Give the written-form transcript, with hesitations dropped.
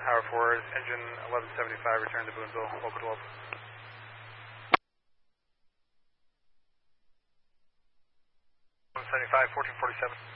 Tower 4, engine 1175, return to Boonville, local 12. 1175, 1447.